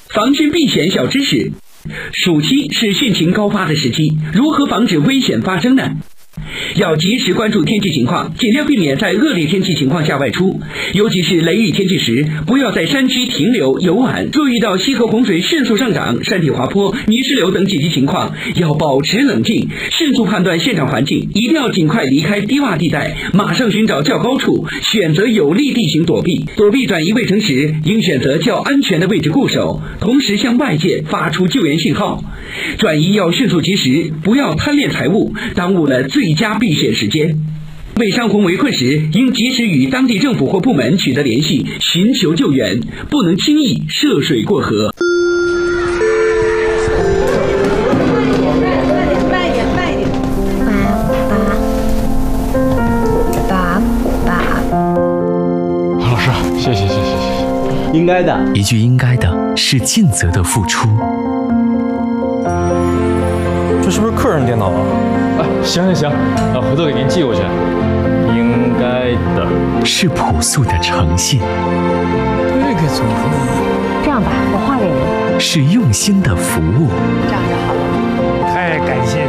防汛避险小知识：暑期是汛情高发的时期，如何防止危险发生呢？要及时关注天气情况，尽量避免在恶劣天气情况下外出，尤其是雷雨天气时，不要在山区停留游玩。若遇到溪河洪水迅速上涨、山体滑坡、泥石流等紧急情况，要保持冷静，迅速判断现场环境，一定要尽快离开低洼地带，马上寻找较高处，选择有利地形躲避。躲避转移卫生时，应选择较安全的位置固守，同时向外界发出救援信号。转移要迅速及时，不要贪恋财物，耽误了最佳避险时间。为山洪围困时，应及时与当地政府或部门取得联系，寻求救援，不能轻易涉水过河。 慢一点。爸。 老师，谢谢。 应该的。 一句应该的是尽责的付出。 这是不是客人电脑啊？行，回头给您寄过去。应该的是朴素的诚信。 这个怎么了？ 这样吧，我画给您。 是用心的服务。 这样就好了。 太感谢